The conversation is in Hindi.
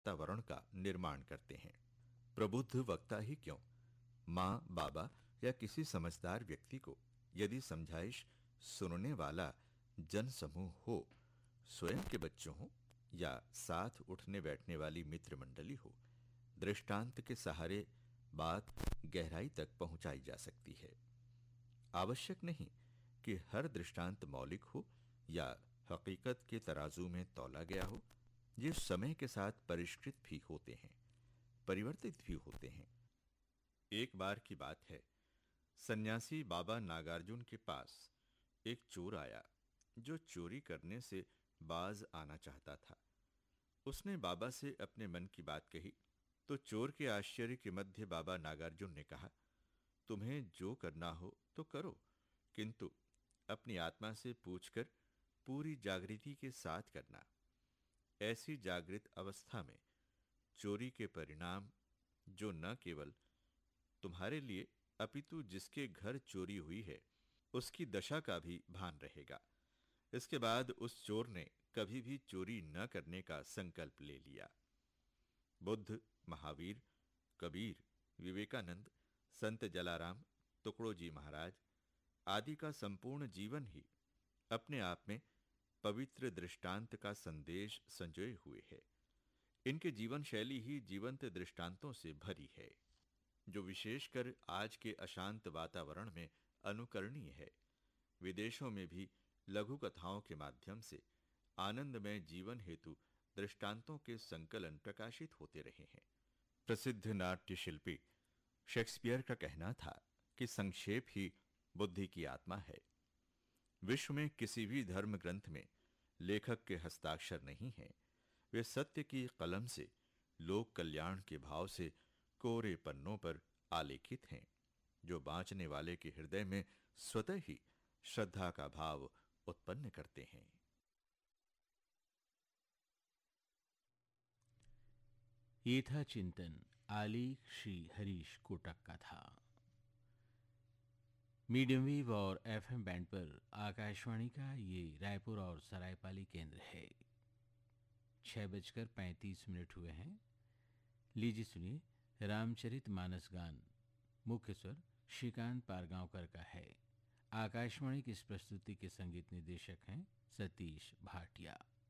वातावरण का निर्माण करते हैं। प्रबुद्ध वक्ता ही क्यों, माँ बाबा या किसी समझदार व्यक्ति को यदि समझाइश सुनने वाला जन समूह हो, स्वयं के बच्चों हो या साथ उठने बैठने वाली मित्र मंडली हो, दृष्टांत के सहारे बात गहराई तक पहुंचाई जा सकती है। आवश्यक नहीं कि हर दृष्टांत मौलिक हो या हकीकत के तराजू में तौला गया हो। ये समय के साथ परिष्कृत भी होते हैं, परिवर्तित भी होते हैं। एक बार की बात है, सन्यासी बाबा नागार्जुन के पास एक चोर आया जो चोरी करने से बाज आना चाहता था। उसने बाबा से अपने मन की बात कही तो चोर के आश्चर्य के मध्य बाबा नागार्जुन ने कहा, तुम्हें जो करना हो तो करो, किंतु अपनी आत्मा से पूछकर पूरी जागृति के साथ करना। ऐसी जागृत अवस्था में चोरी के परिणाम जो न केवल तुम्हारे लिए अपितु जिसके घर चोरी हुई है उसकी दशा का भी भान रहेगा। इसके बाद उस चोर ने कभी भी चोरी न करने का संकल्प ले लिया। बुद्ध, महावीर, कबीर, विवेकानंद, संत जलाराम, टुकड़ो जी महाराज आदि का संपूर्ण जीवन ही अपने आप में पवित्र दृष्टांत का संदेश संजोए हुए है। इनके जीवन शैली ही जीवंत दृष्टांतों से भरी है, जो विशेषकर आज के अशांत वातावरण में अनुकरणीय है। विदेशों में भी लघु कथाओं के माध्यम से आनंदमय जीवन हेतु दृष्टांतों के संकलन प्रकाशित होते रहे हैं। प्रसिद्ध नाट्य शिल्पी शेक्सपियर का कहना था कि संक्षेप ही बुद्धि की आत्मा है। विश्व में किसी भी धर्म ग्रंथ में लेखक के हस्ताक्षर नहीं है। वे सत्य की कलम से लोक कल्याण के भाव से कोरे पन्नों पर आलेखित हैं, जो बांचने वाले के हृदय में स्वतः ही श्रद्धा का भाव उत्पन्न करते हैं। ये था चिंतन आलेख श्री हरीश कोटक का था। मीडियम वेव और एफएम बैंड पर आकाशवाणी का ये रायपुर और सरायपाली केंद्र है। 6:35 हुए हैं। लीजिए सुनिए रामचरित मानस गान। मुख्य स्वर श्रीकांत पारगांवकर का है। आकाशवाणी की इस प्रस्तुति के संगीत निर्देशक हैं सतीश भाटिया।